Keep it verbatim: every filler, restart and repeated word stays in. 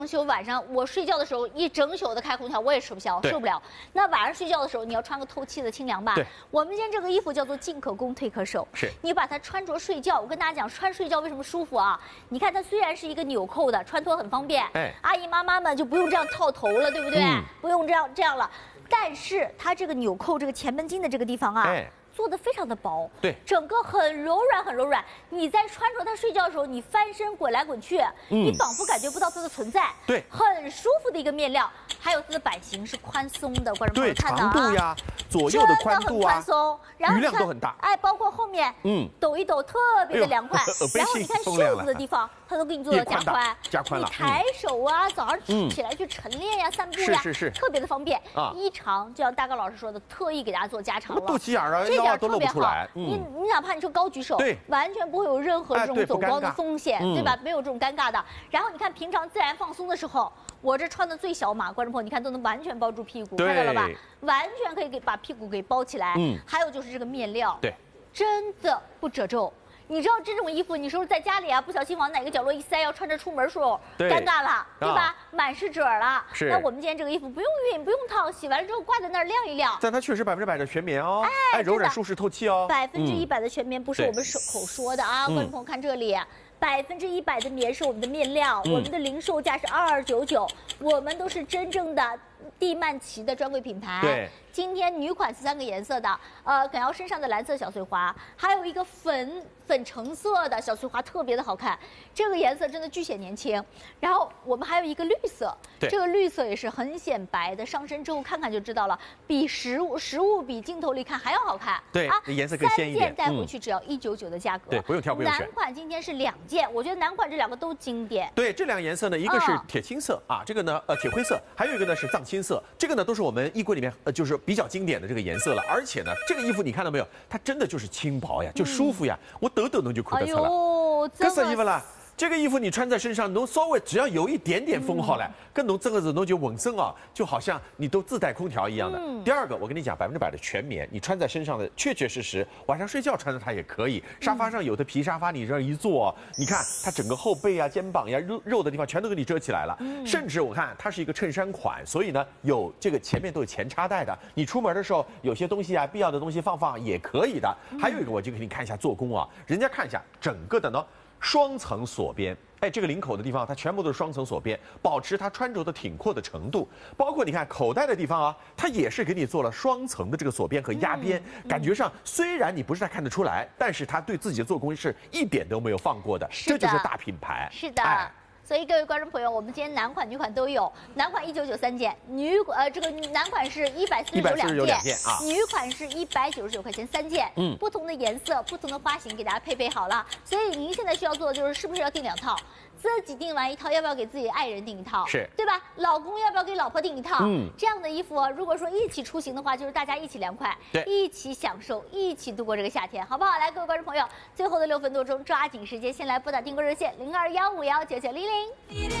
休晚上我睡觉的时候一整宿的开空调，我也吃不消，受不了。那晚上睡觉的时候，你要穿个透气的清凉吧。 对， 我们今天这个衣服叫做进可攻退可守， 是你把它穿着睡觉。我跟大家讲，穿睡觉为什么舒服啊？你看它虽然是一个纽扣的，穿脱很方便， 哎， 阿姨妈妈们就不用这样套头了，对不对？嗯、不用这样这样了。但是它这个纽扣这个前门襟的这个地方啊。哎，做的非常的薄， 对， 整个很柔软，很柔软。你在穿着它睡觉的时候，你翻身滚来滚去，嗯、你仿佛感觉不到它的存在， 对， 很舒服的一个面料。还有它的版型是宽松的，观众朋友看到啊， 长度呀，左右的宽度啊， 宽松，然后余量都很大， 哎，包括后面，嗯，抖一抖特别的凉快。然后你看袖子的地方，它都给你做了加宽， 加宽了。 你抬手啊，早上起来去晨练呀、散步呀， 是是是， 特别的方便啊。衣长就像大高老师说的，特意给大家做加长了， 肚脐眼啊， 这点都露不出来。 你你哪怕你说高举手， 对， 完全不会有任何这种走光的风险，对吧？没有这种尴尬的。然后你看平常自然放松的时候，我这穿的最小码，观众朋友你看都能完全包住屁股，看到了吧？完全可以给把屁股给包起来。嗯，还有就是这个面料， 对， 真的不褶皱。你知道这种衣服，你说在家里啊，不小心往哪个角落一塞，要穿着出门的时候，尴尬了，对吧？满是褶了。 是。 那我们今天这个衣服不用熨，不用烫，洗完了之后挂在那儿晾一晾。 但它确实百分之百的全棉哦，哎，柔软舒适透气哦。 百分之一百的全棉不是我们手口说的啊，观众朋友看这里。百分之一百的棉是我们的面料，嗯、我们的零售价是二二九九，我们都是真正的蒂曼奇的专柜品牌。 对， 今天女款是三个颜色的，呃，耿瑶身上的蓝色小碎花，还有一个粉粉橙色的小碎花，特别的好看。这个颜色真的巨显年轻。然后我们还有一个绿色，这个绿色也是很显白的，上身之后看看就知道了，比实物实物比镜头里看还要好看。 对啊，颜色更鲜一点。 三件带回去只要一九九的价格。 对，不用挑不用选。 男款今天是两件。我觉得男款这两个都经典。 对，这两个颜色呢，一个是铁青色、嗯、啊，这个呢呃铁灰色，还有一个呢是藏青色，这个呢都是我们衣柜里面呃就是比较经典的这个颜色了。而且呢，这个衣服你看到没有？它真的就是轻薄呀，就舒服呀，嗯、我抖抖侬就看得出来。哎呦， 这什衣服啦？这个衣服你穿在身上，侬稍微只要有一点点风好了，嗯、跟侬这个子侬就稳身啊，就好像你都自带空调一样的。嗯、第二个，我跟你讲，百分之百的全棉，你穿在身上的确确实实，晚上睡觉穿着它也可以。沙发上有的皮沙发，你这一坐，你看它整个后背啊、肩膀呀、肉肉的地方全都给你遮起来了。嗯、甚至我看它是一个衬衫款，所以呢有这个前面都有前插带的，你出门的时候有些东西啊，必要的东西放放也可以的。还有一个，我就给你看一下做工啊，人家看一下整个的呢。双层锁边，哎，这个领口的地方它全部都是双层锁边，保持它穿着的挺阔的程度。包括你看口袋的地方啊，它也是给你做了双层的这个锁边和压边，嗯、感觉上虽然你不是太看得出来，但是它对自己的做工是一点都没有放过的，这就是大品牌。 是的。哎，所以各位观众朋友，我们今天男款、女款都有，男款一九九三件，女呃这个男款是一百四十九两件， 啊、 女款是一百九十九块钱三件，嗯，不同的颜色、不同的花型给大家配备好了。所以您现在需要做的就是，是不是要订两套？自己订完一套，要不要给自己的爱人订一套？ 是， 对吧？老公要不要给老婆订一套？嗯，这样的衣服，如果说一起出行的话，就是大家一起凉快， 对， 一起享受，一起度过这个夏天，好不好？来，各位观众朋友，最后的六分多钟，抓紧时间，先来拨打订购热线零二幺五幺九九零零。